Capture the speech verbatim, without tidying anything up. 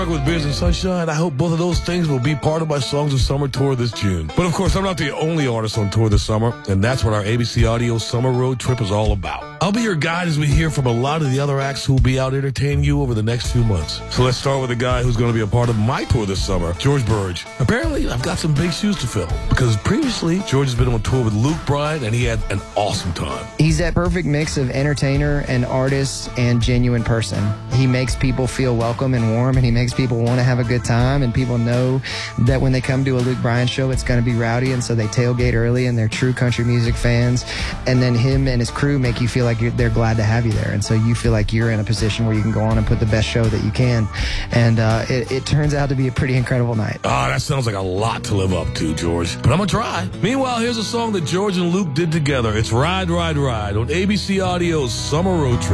with Beers and Sunshine. I hope both of those things will be part of my Songs of Summer tour this June. But of course, I'm not the only artist on tour this summer, and that's what our A B C Audio Summer Road Trip is all about. I'll be your guide as we hear from a lot of the other acts who will be out entertaining you over the next few months. So let's start with a guy who's going to be a part of my tour this summer, George Burge. Apparently, I've got some big shoes to fill, because previously, George has been on tour with Luke Bryan, and he had an awesome time. He's that perfect mix of entertainer and artist and genuine person. He makes people feel welcome and warm, and he makes people want to have a good time, and people know that when they come to a Luke Bryan show, it's going to be rowdy, and so they tailgate early, and they're true country music fans. And then him and his crew make you feel like you're, they're glad to have you there, and so you feel like you're in a position where you can go on and put the best show that you can. And uh, it, it turns out to be a pretty incredible night. Ah, that sounds like a lot to live up to, George. But I'm going to try. Meanwhile, here's a song that George and Luke did together. It's Ride, Ride, Ride on A B C Audio's Summer Road Trip.